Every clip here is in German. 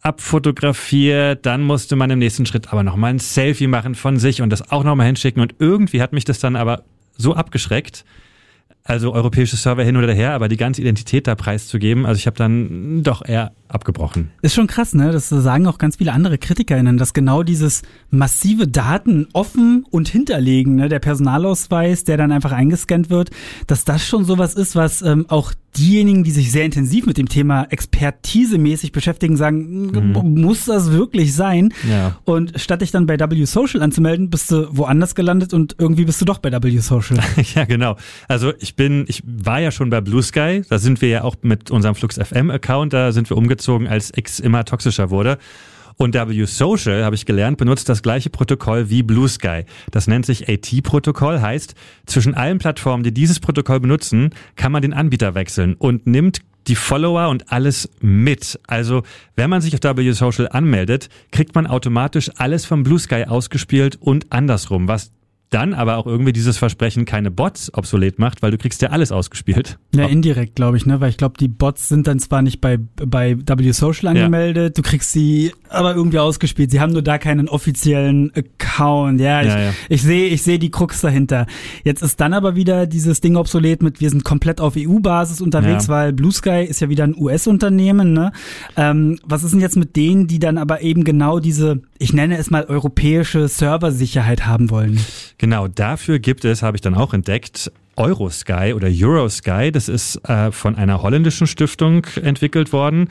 abfotografiert, dann musste man im nächsten Schritt aber nochmal ein Selfie machen von sich und das auch nochmal hinschicken und irgendwie hat mich das dann aber so abgeschreckt, also europäische Server hin oder her, aber die ganze Identität da preiszugeben, also ich habe dann doch eher abgebrochen. Ist schon krass, ne? Das sagen auch ganz viele andere KritikerInnen, dass genau dieses massive Daten offen und hinterlegen, ne? Der Personalausweis, der dann einfach eingescannt wird, dass das schon sowas ist, was auch diejenigen, die sich sehr intensiv mit dem Thema expertisemäßig beschäftigen, sagen, muss das wirklich sein? Ja. Und statt dich dann bei W-Social anzumelden, bist du woanders gelandet und irgendwie bist du doch bei W-Social. Ja, genau. Also ich war ja schon bei Blue Sky, da sind wir ja auch mit unserem Flux FM Account, da sind wir umgezogen, als X immer toxischer wurde. Und W-Social, habe ich gelernt, benutzt das gleiche Protokoll wie Blue Sky. Das nennt sich AT-Protokoll, heißt, zwischen allen Plattformen, die dieses Protokoll benutzen, kann man den Anbieter wechseln und nimmt die Follower und alles mit. Also, wenn man sich auf W-Social anmeldet, kriegt man automatisch alles vom Blue Sky ausgespielt und andersrum, was dann aber auch irgendwie dieses Versprechen keine Bots obsolet macht, weil du kriegst ja alles ausgespielt. Ja, indirekt, glaube ich, ne? Weil ich glaube, die Bots sind dann zwar nicht bei W-Social angemeldet, du kriegst sie aber irgendwie ausgespielt. Sie haben nur da keinen offiziellen Account. Ich sehe die Krux dahinter. Jetzt ist dann aber wieder dieses Ding obsolet mit, wir sind komplett auf EU-Basis unterwegs, weil Blue Sky ist ja wieder ein US-Unternehmen, ne? Was ist denn jetzt mit denen, die dann aber eben genau diese, ich nenne es mal, europäische Serversicherheit haben wollen? Genau, dafür gibt es, habe ich dann auch entdeckt, Eurosky oder Eurosky. Das ist von einer holländischen Stiftung entwickelt worden.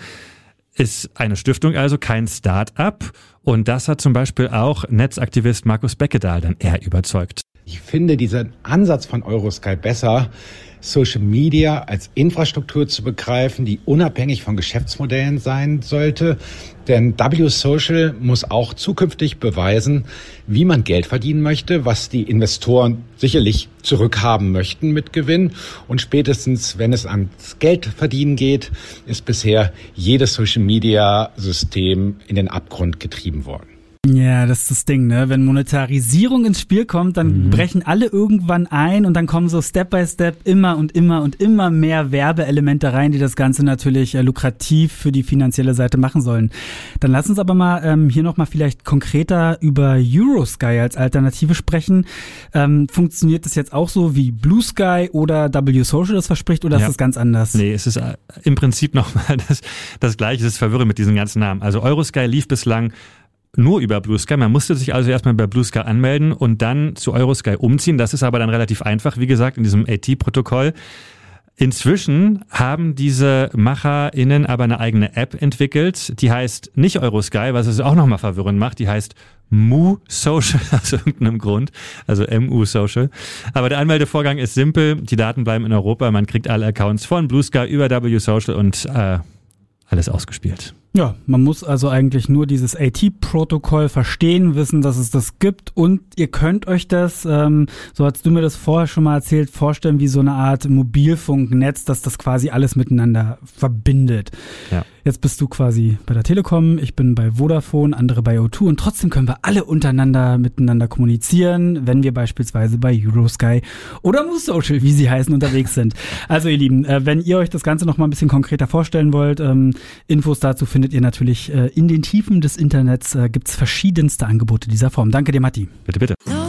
Ist eine Stiftung, also kein Start-up. Und das hat zum Beispiel auch Netzaktivist Markus Beckedahl dann eher überzeugt. Ich finde diesen Ansatz von Eurosky besser, Social Media als Infrastruktur zu begreifen, die unabhängig von Geschäftsmodellen sein sollte. Denn W-Social muss auch zukünftig beweisen, wie man Geld verdienen möchte, was die Investoren sicherlich zurückhaben möchten mit Gewinn. Und spätestens, wenn es ans Geldverdienen geht, ist bisher jedes Social Media System in den Abgrund getrieben worden. Ja, das ist das Ding, ne? Wenn Monetarisierung ins Spiel kommt, dann brechen alle irgendwann ein und dann kommen so Step by Step immer und immer mehr Werbeelemente rein, die das Ganze natürlich lukrativ für die finanzielle Seite machen sollen. Dann lass uns aber mal hier nochmal vielleicht konkreter über Eurosky als Alternative sprechen. Funktioniert das jetzt auch so wie Blue Sky oder W-Social das verspricht oder ist das ganz anders? Nee, es ist im Prinzip nochmal das Gleiche, das ist verwirrend mit diesen ganzen Namen. Also Eurosky lief bislang nur über Blue Sky. Man musste sich also erstmal bei Blue Sky anmelden und dann zu Eurosky umziehen. Das ist aber dann relativ einfach, wie gesagt, in diesem AT-Protokoll. Inzwischen haben diese MacherInnen aber eine eigene App entwickelt, die heißt nicht Eurosky, was es auch nochmal verwirrend macht, die heißt Mu-Social, aus irgendeinem Grund, also MU-Social. Aber der Anmeldevorgang ist simpel, die Daten bleiben in Europa, man kriegt alle Accounts von Blue Sky über W-Social und alles ausgespielt. Ja, man muss also eigentlich nur dieses AT-Protokoll verstehen, wissen, dass es das gibt und ihr könnt euch das, so hast du mir das vorher schon mal erzählt, vorstellen wie so eine Art Mobilfunknetz, dass das quasi alles miteinander verbindet. Ja. Jetzt bist du quasi bei der Telekom, ich bin bei Vodafone, andere bei O2 und trotzdem können wir alle untereinander miteinander kommunizieren, wenn wir beispielsweise bei Eurosky oder Mu-Social, wie sie heißen, unterwegs sind. Also ihr Lieben, wenn ihr euch das Ganze noch mal ein bisschen konkreter vorstellen wollt, Infos dazu findet ihr natürlich in den Tiefen des Internets, gibt's verschiedenste Angebote dieser Form. Danke dir, Matti. Bitte, bitte.